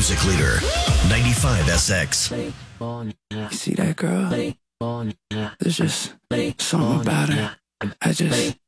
music leader, 95SX. You see that girl? There's just something about her. I just